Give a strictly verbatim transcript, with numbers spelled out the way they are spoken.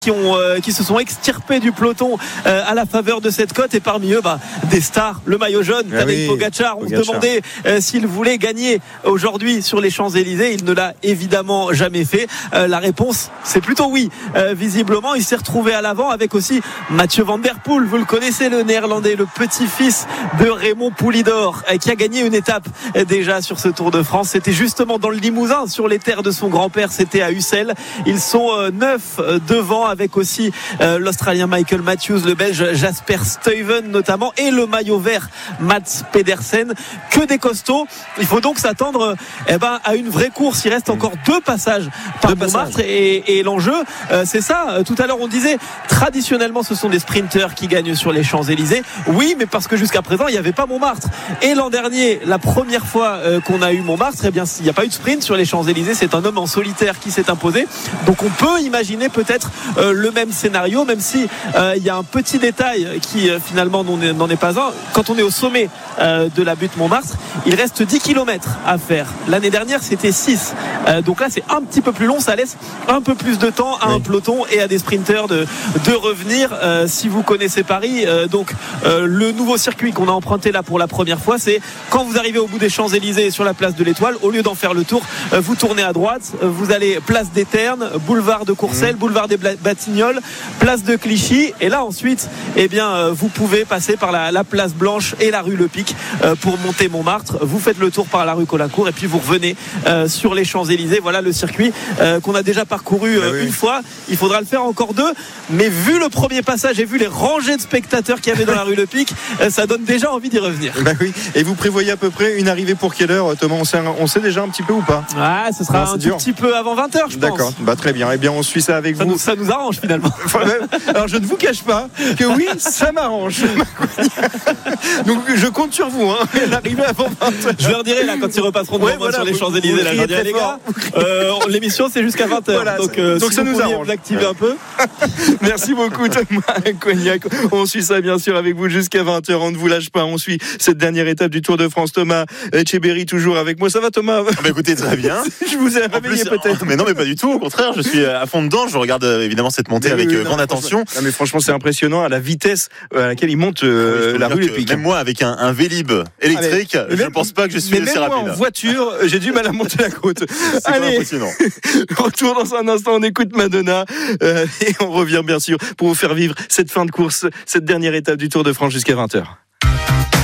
Qui, ont, euh, qui se sont extirpés du peloton euh, à la faveur de cette cote, et parmi eux bah, des stars, le maillot jaune, ah Tadej oui, Pogacar. On Pogacar. se demandait euh, s'il voulait gagner aujourd'hui sur les Champs-Élysées. Il ne l'a évidemment jamais fait. Euh, la réponse c'est plutôt oui. Euh, visiblement il s'est retrouvé à l'avant avec aussi Mathieu Van Der Poel, vous le connaissez, le néerlandais, le petit-fils de Raymond Poulidor, euh, qui a gagné une étape euh, déjà sur ce Tour de France. C'était justement dans le Limousin, sur les terres de son grand-père, c'était à Ussel. Ils sont euh, neuf euh, devant, avec aussi euh, l'Australien Michael Matthews, le Belge Jasper Stuyven notamment, et le maillot vert Mats Pedersen. Que des costauds. Il faut donc s'attendre eh ben, à une vraie course. Il reste encore deux passages par Montmartre, et, et l'enjeu euh, c'est ça. Tout à l'heure on disait traditionnellement ce sont des sprinteurs qui gagnent sur les Champs-Élysées. Oui, mais parce que jusqu'à présent il n'y avait pas Montmartre, et l'an dernier, la première fois euh, qu'on a eu Montmartre, eh bien il n'y a pas eu de sprint sur les Champs-Élysées. C'est un homme en solitaire qui s'est imposé. Donc on peut imaginer peut-être euh, le même scénario, même si euh, il y a un petit détail qui euh, finalement n'en est, n'en est pas un. Quand on est au sommet euh, de la butte Montmartre, il reste dix kilomètres à faire. L'année dernière c'était six, euh, donc là c'est un petit peu plus long. Ça laisse un peu plus de temps à oui. un peloton et à des sprinteurs de, de revenir. Euh, si vous connaissez Paris, euh, donc euh, le nouveau circuit qu'on a emprunté là pour la première fois, c'est quand vous arrivez au bout des Champs-Élysées sur la place de l'Étoile, au lieu d'en faire le tour, euh, vous tournez à droite, euh, vous allez place des Ternes, boulevard de Courcelles, mmh. boulevard des Batignolles, place de Clichy, et là ensuite eh bien, euh, vous pouvez passer par la, la place Blanche et la rue Le Pic euh, pour monter Montmartre. Vous faites le tour par la rue Colincourt et puis vous revenez euh, sur les Champs-Élysées. Voilà le circuit euh, qu'on a déjà parcouru euh, oui. une fois. Il faudra le faire encore deux, mais vu le premier passage et vu les rangées de spectateurs qu'il y avait dans la rue Le Pic, euh, ça donne déjà envie d'y revenir. Bah oui. Et vous prévoyez à peu près une arrivée pour quelle heure, Thomas? On sait, on sait déjà un petit peu ou pas? Ah, ce sera non, un tout petit peu avant vingt heures, je D'accord. pense. D'accord, bah, très bien. Eh bien, on suit ça avec ça vous. Nous, ça nous arrange finalement. Alors, je ne vous cache pas que oui, ça m'arrange. Donc, je compte sur vous. Hein. L'arrivée avant vingt heures. Je leur dirai là quand ils repasseront de ouais, voilà, sur les Champs-Élysées. Là, je leur dirai, les gars, euh, l'émission c'est jusqu'à vingt heures. Voilà, donc, euh, donc si ça nous arrange. L'activer un peu. Merci beaucoup, Thomas Cognac. On suit ça bien sûr avec vous jusqu'à vingt heures. On ne vous lâche pas. On suit cette dernière étape du Tour de France. Thomas Etcheberry toujours avec moi. Ça va, Thomas? Ah bah écoutez, très bien. Je vous ai réveillé peut-être. Mais non, mais pas du tout. Au contraire, je suis à fond dedans. Je regarde évidemment cette montée mais avec oui, oui, grande non, attention. Non, mais franchement, c'est impressionnant à la vitesse à laquelle il monte euh, oui, la rue Le Pic. Même moi, avec un, un Vélib électrique, ah, mais, je ne pense pas que je suis mais aussi même rapide. Moi, en voiture, j'ai du mal à monter la côte. C'est Allez, impressionnant. Retour dans un instant. On écoute Madonna euh, et on revient bien sûr pour vous faire vivre cette fin de course, cette dernière étape du Tour de France jusqu'à vingt heures.